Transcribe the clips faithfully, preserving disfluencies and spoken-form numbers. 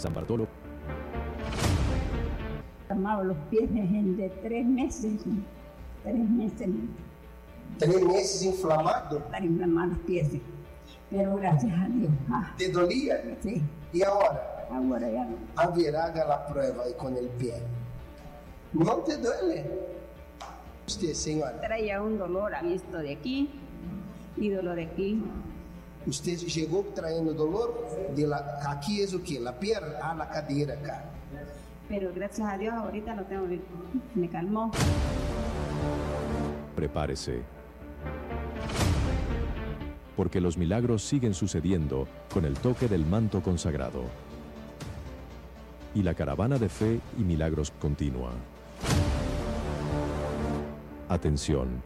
San Bartolo. Amaba los pies de tres meses, tres meses. Tres meses inflamado. Para inflamar los pies, pero gracias a Dios. Ah, ¿Te dolía? sí, ¿Y ahora? ahora ya no. A ver, haga la prueba ahí con el pie. ¿No te duele? Usted, señora. Traía un dolor, ha visto de aquí y dolor de aquí. Usted llegó trayendo dolor de la, aquí es o qué, la pierna a la cadera acá. Pero gracias a Dios ahorita lo tengo, me calmó. Prepárese, porque los milagros siguen sucediendo con el toque del manto consagrado. Y la caravana de fe y milagros continúa. Atención.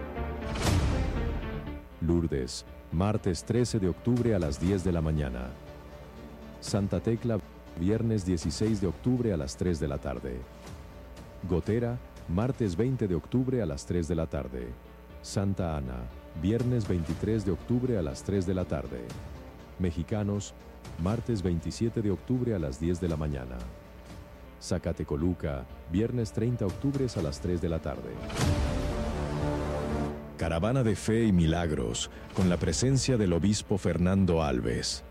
Lourdes, martes trece de octubre a las diez de la mañana. Santa Tecla, viernes dieciséis de octubre a las tres de la tarde. Gotera, martes veinte de octubre a las tres de la tarde. Santa Ana, viernes veintitrés de octubre a las tres de la tarde. Mexicanos, martes veintisiete de octubre a las diez de la mañana. Zacatecoluca, viernes treinta de octubre a las tres de la tarde. Caravana de Fe y Milagros, con la presencia del obispo Fernando Alves.